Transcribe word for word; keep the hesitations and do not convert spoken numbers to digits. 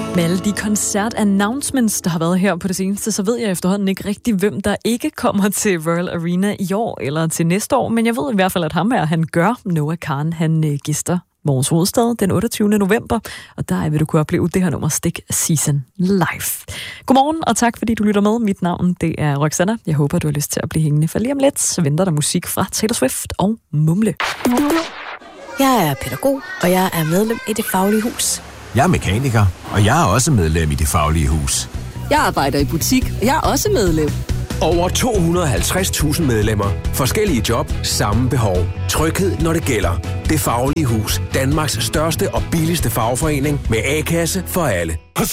Med alle de koncert-announcements, der har været her på det seneste, så ved jeg efterhånden ikke rigtig, hvem der ikke kommer til Royal Arena i år eller til næste år. Men jeg ved i hvert fald, at ham her, han gør. Noah Kahan, han øh, gæster vores hovedstad den otteogtyvende november. Og der vil du kunne opleve det her nummer Stick Season live. Godmorgen, og tak fordi du lytter med. Mit navn, det er Roxanna. Jeg håber, du har lyst til at blive hængende, for lige om lidt så venter der musik fra Taylor Swift og Mumle. Jeg er pædagog, og jeg er medlem i Det Faglige Hus. Jeg er mekaniker, og jeg er også medlem i Det Faglige Hus. Jeg arbejder i butik, og jeg er også medlem. Over to hundrede og halvtreds tusind medlemmer. Forskellige job, samme behov. Tryghed, når det gælder. Det Faglige Hus. Danmarks største og billigste fagforening med A-kasse for alle.